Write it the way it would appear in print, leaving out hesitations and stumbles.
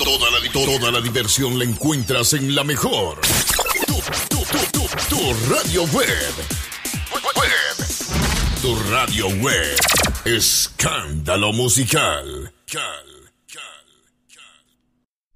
Toda la diversión la encuentras en la mejor. Tu radio web. Tu radio web. Escándalo musical.